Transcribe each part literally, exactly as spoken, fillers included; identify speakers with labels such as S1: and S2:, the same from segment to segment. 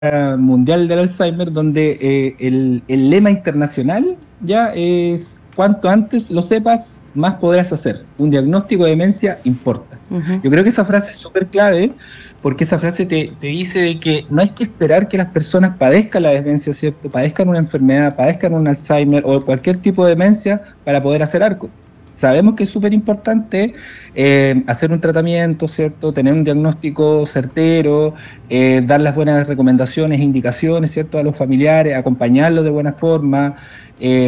S1: Mundial del Alzheimer, donde eh, el, el lema internacional ya es: cuanto antes lo sepas, más podrás hacer. Un diagnóstico de demencia importa.
S2: Uh-huh.
S1: Yo creo que esa frase es súper clave, porque esa frase te, te dice de que no hay que esperar que las personas padezcan la demencia, ¿cierto? Padezcan una enfermedad, padezcan un Alzheimer o cualquier tipo de demencia para poder hacer algo. Sabemos que es súper importante eh, hacer un tratamiento, ¿cierto? Tener un diagnóstico certero, eh, dar las buenas recomendaciones, indicaciones, ¿cierto? A los familiares, acompañarlos de buena forma. Eh,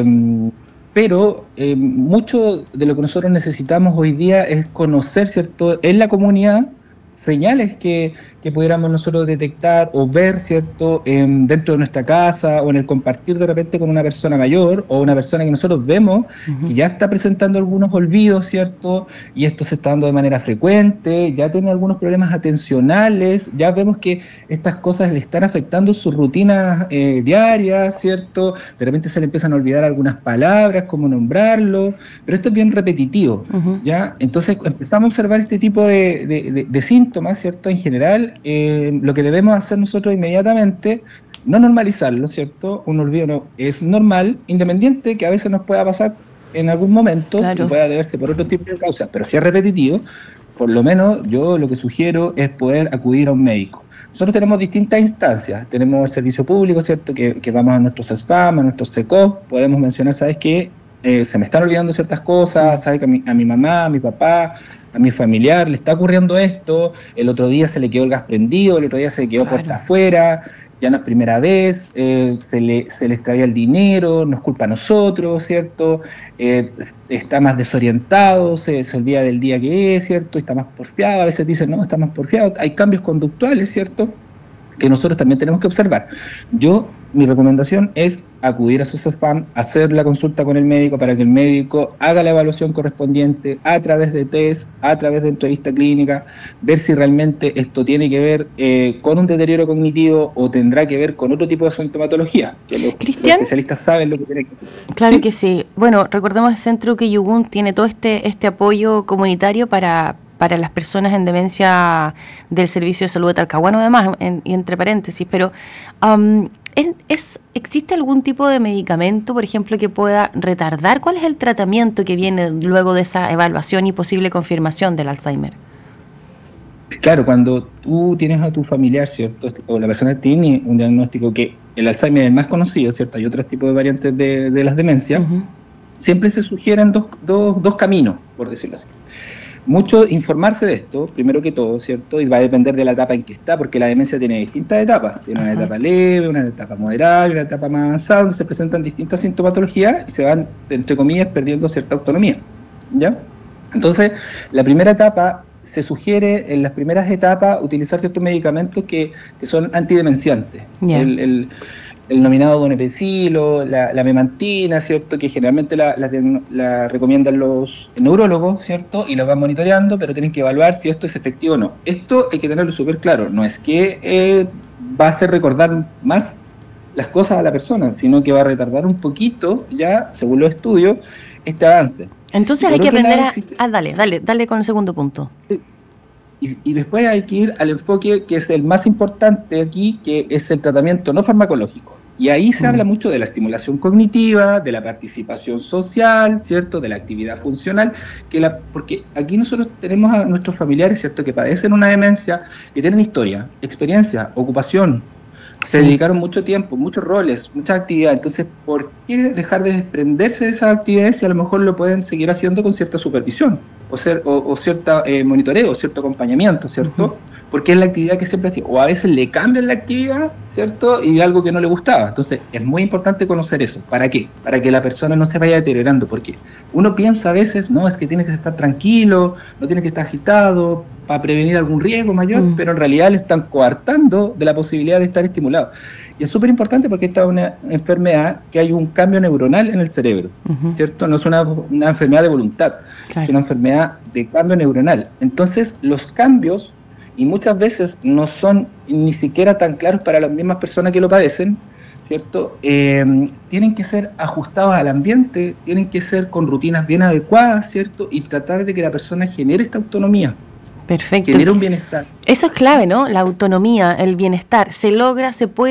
S1: pero eh, mucho de lo que nosotros necesitamos hoy día es conocer, ¿cierto? En la comunidad señales que, que pudiéramos nosotros detectar o ver, ¿cierto? Eh, dentro de nuestra casa o en el compartir de repente con una persona mayor o una persona que nosotros vemos uh-huh. que ya está presentando algunos olvidos, ¿cierto? Y esto se está dando de manera frecuente, ya tiene algunos problemas atencionales, ya vemos que estas cosas le están afectando sus rutinas eh, diarias, ¿cierto? De repente se le empiezan a olvidar algunas palabras, cómo nombrarlo, pero esto es bien repetitivo, uh-huh. ¿ya? Entonces empezamos a observar este tipo de, de, de, de síntomas, ¿cierto? En general, eh, lo que debemos hacer nosotros inmediatamente, no normalizarlo, ¿cierto? Un olvido no es normal, independiente que a veces nos pueda pasar en algún momento, claro. y pueda deberse por otro tipo de causas, pero si es repetitivo, por lo menos yo lo que sugiero es poder acudir a un médico. Nosotros tenemos distintas instancias, tenemos el servicio público, ¿cierto? Que, que vamos a nuestros SPAM, a nuestros SECOF, podemos mencionar, ¿sabes qué? Eh, se me están olvidando ciertas cosas, ¿sabes? Que a mi, a mi mamá, a mi papá, a mi familiar le está ocurriendo esto, el otro día se le quedó el gas prendido, el otro día se le quedó claro. puerta afuera, ya no es primera vez, eh, se le se le extravía el dinero, nos culpa a nosotros, ¿cierto? Eh, está más desorientado, se, se olvida del día que es, ¿cierto? Está más porfiado, a veces dicen, no, está más porfiado, hay cambios conductuales, ¿cierto? Que nosotros también tenemos que observar. Yo, mi recomendación es acudir a sus SPAM, hacer la consulta con el médico para que el médico haga la evaluación correspondiente a través de test, a través de entrevista clínica, ver si realmente esto tiene que ver eh, con un deterioro cognitivo o tendrá que ver con otro tipo de sintomatología, que los, los especialistas saben lo que tienen que hacer.
S2: Claro ¿Sí? que sí. Bueno, recordemos el Centro Quilligún tiene todo este, este apoyo comunitario para... para las personas en demencia del Servicio de Salud de Talcahuano, además, en, y entre paréntesis, pero um, es, ¿existe algún tipo de medicamento, por ejemplo, que pueda retardar? ¿Cuál es el tratamiento que viene luego de esa evaluación y posible confirmación del Alzheimer?
S1: Claro, cuando tú tienes a tu familiar, ¿cierto? O la persona tiene un diagnóstico que el Alzheimer es el más conocido, ¿cierto? Hay otros tipos de variantes de, de las demencias, uh-huh. siempre se sugieren dos, dos, dos caminos, por decirlo así. Mucho informarse de esto, primero que todo, ¿cierto? Y va a depender de la etapa en que está, porque la demencia tiene distintas etapas. Tiene Ajá. una etapa leve, una etapa moderada y una etapa más avanzada, donde se presentan distintas sintomatologías y se van, entre comillas, perdiendo cierta autonomía, ¿ya? Entonces, la primera etapa, se sugiere en las primeras etapas utilizar ciertos medicamentos que, que son antidemenciantes. Yeah. El, el, el nominado donepezilo, la, la memantina, ¿cierto? Que generalmente la, la, la recomiendan los neurólogos, ¿cierto? Y lo van monitoreando, pero tienen que evaluar si esto es efectivo o no. Esto hay que tenerlo súper claro, no es que eh, va a hacer recordar más las cosas a la persona, sino que va a retardar un poquito, ya, según los estudios, este avance.
S2: Entonces hay que aprender lado, a... Existe... Ah, dale, dale, dale con el segundo punto.
S1: Y, y después hay que ir al enfoque que es el más importante aquí, que es el tratamiento no farmacológico. Y ahí se mm. habla mucho de la estimulación cognitiva, de la participación social, ¿cierto? De la actividad funcional, que la, porque aquí nosotros tenemos a nuestros familiares, ¿cierto? Que padecen una demencia, que tienen historia, experiencia, ocupación, se sí. dedicaron mucho tiempo, muchos roles, muchas actividades. Entonces, ¿por qué dejar de desprenderse de esas actividades si a lo mejor lo pueden seguir haciendo con cierta supervisión? O, ser, o, o cierto eh, monitoreo, cierto acompañamiento, ¿cierto? Uh-huh. Porque es la actividad que siempre hacía. O a veces le cambian la actividad, ¿cierto? Y algo que no le gustaba. Entonces, es muy importante conocer eso. ¿Para qué? Para que la persona no se vaya deteriorando. Porque uno piensa a veces, no, es que tiene que estar tranquilo, no tiene que estar agitado, para prevenir algún riesgo mayor, uh-huh. pero en realidad le están coartando de la posibilidad de estar estimulado. Y es súper importante porque esta es una enfermedad que hay un cambio neuronal en el cerebro, uh-huh. ¿cierto? No es una, una enfermedad de voluntad, claro. es una enfermedad de cambio neuronal. Entonces, los cambios, y muchas veces no son ni siquiera tan claros para las mismas personas que lo padecen, ¿cierto? Eh, tienen que ser ajustados al ambiente, tienen que ser con rutinas bien adecuadas, ¿cierto? Y tratar de que la persona genere esta autonomía.
S2: Perfecto.
S1: Genera un bienestar.
S2: Eso es clave, ¿no? La autonomía, el bienestar. Se logra, se puede